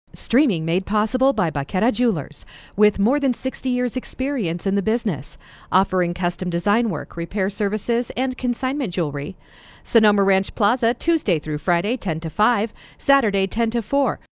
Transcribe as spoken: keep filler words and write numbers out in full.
Streaming made possible by Baqueta Jewelers, with more than sixty years experience in the business, offering custom design work, repair services, and consignment jewelry. Sonoma Ranch Plaza, Tuesday through Friday, ten to five, Saturday, ten to four,